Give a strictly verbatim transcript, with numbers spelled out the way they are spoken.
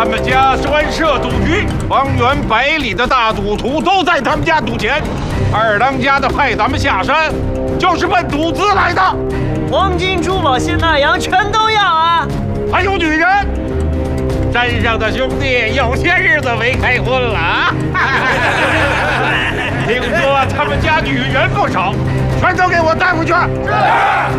他们家专设赌局，方圆百里的大赌徒都在他们家赌钱。二当家的派咱们下山，就是奔赌资来的。 黄金、珠宝、鲜纳羊全都要啊！ 还有女人，山上的兄弟有些日子没开荤了啊。听说他们家女人不少，全都给我带回去。